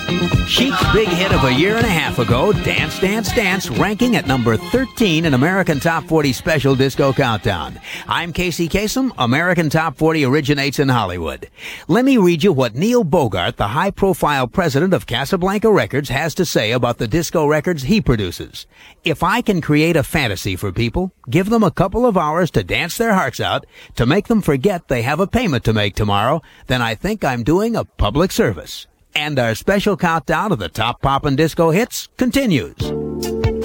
Chic's big hit of a year and a half ago, Dance, Dance, Dance, ranking at number 13 in American Top 40 Special Disco Countdown. I'm Casey Kasem. American Top 40 originates in Hollywood. Let me read you what Neil Bogart, the high-profile president of Casablanca Records, has to say about the disco records he produces. If I can create a fantasy for people, give them a couple of hours to dance their hearts out, to make them forget they have a payment to make tomorrow, then I think I'm doing a public service. And our special countdown of the top pop and disco hits continues.